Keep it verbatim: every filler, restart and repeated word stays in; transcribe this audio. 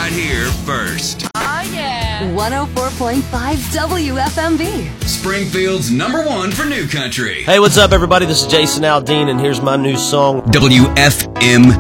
right here first. Oh, yeah. one oh four point five W F M B. Springfield's number one for new country. Hey, what's up, everybody? This is Jason Aldean, and here's my new song. W F M